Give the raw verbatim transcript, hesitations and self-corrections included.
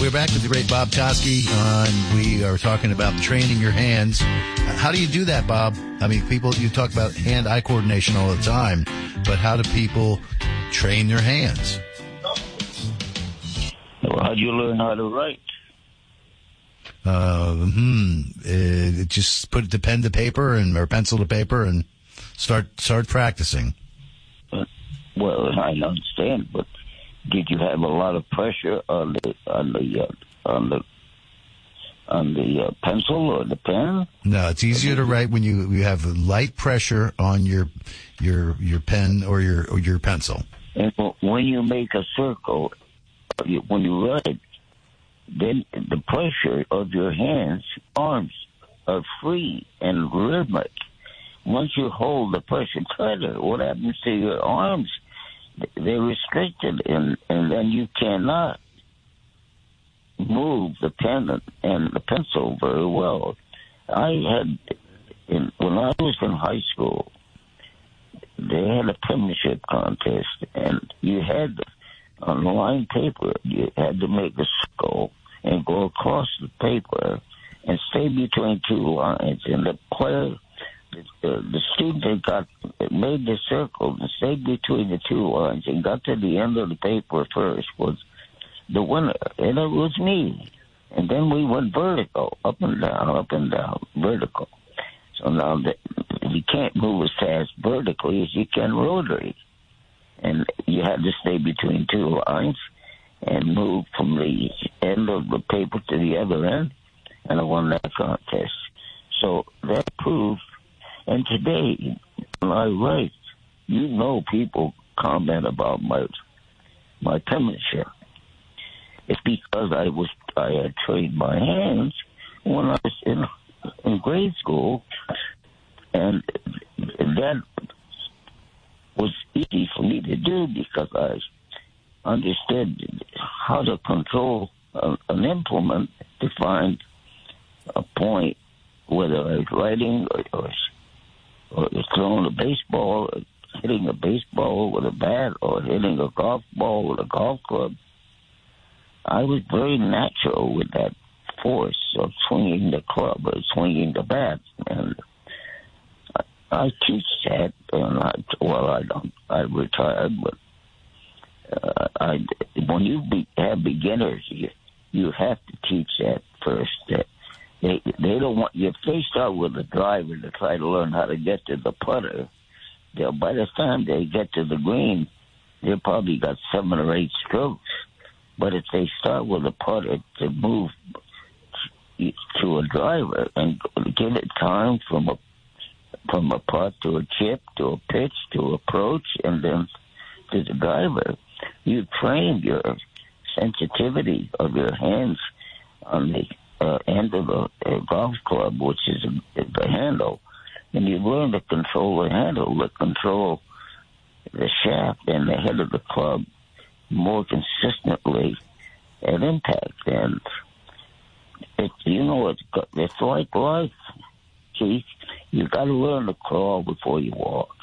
We're back with the great Bob Toski, uh, and we are talking about training your hands. How do you do that, Bob? I mean, people, you talk about hand-eye coordination all the time, but how do people train their hands? Well, how do you learn how to write? Uh, hmm, uh, just put the pen to paper and or pencil to paper and start start practicing. Uh, well, I understand, but did you have a lot of pressure on the on the uh, on the on the uh, pencil or the pen? No, it's easier to write when you, you have light pressure on your your your pen or your or your pencil. And when you make a circle, when you write, then the pressure of your hands, arms are free and rhythmic. Once you hold the pressure tighter, what happens to your arms? They're restricted, and, and then you cannot move the pen and the pencil very well. I had, in, when I was in high school, they had a penmanship contest, and you had, on line paper, you had to make a circle and go across the paper and stay between two lines, and the player, the, the student that got made the circle and stayed between the two lines and got to the end of the paper first was the winner, and it was me. And then we went vertical, up and down, up and down, vertical. So now the, you can't move as fast vertically as you can rotary. And you had to stay between two lines and move from the end of the paper to the other end, and I won that contest. So that proved. And today, when I write, you know, people comment about my my penmanship. It's because I was I had trained my hands when I was in in grade school, and that was easy for me to do because I understood how to control a, an implement to find a point, whether I was writing or, or or throwing a baseball, or hitting a baseball with a bat, or hitting a golf ball with a golf club. I was very natural with that force of swinging the club or swinging the bat. And I, I teach that, and I, well, I don't, I retired, but uh, I, when you be, have beginners, you, you have to teach that first. That They they don't want you. If they start with a driver to try to learn how to get to the putter, they'll by the time they get to the green, they probably got seven or eight strokes. But if they start with a putter to move to a driver and give it time from a from a putt to a chip to a pitch to approach and then to the driver, you train your sensitivity of your hands on the Uh, end of a, a golf club, which is a, the handle, and you learn to control the handle, to control the shaft and the head of the club more consistently at impact. And it, you know, it's, it's like life, Keith. You got to learn to crawl before you walk.